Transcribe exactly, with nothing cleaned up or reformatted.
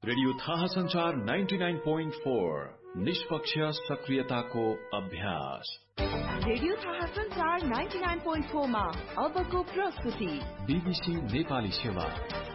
Radio थाहा संचार ninety nine point four निष्पक्ष सक्रियताको अभ्यास। रेडियो थाहा संचार नाइन्टी नाइन पोइन्ट फोर मा अबको प्रस्तुति बीबीसी नेपाली सेवा।